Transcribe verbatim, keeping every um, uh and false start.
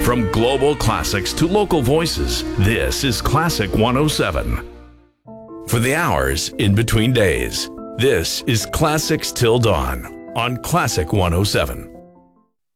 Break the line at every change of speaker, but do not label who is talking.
From global classics to local voices, this is Classic one oh seven. For the hours in between days, this is Classics Till Dawn on Classic one oh seven.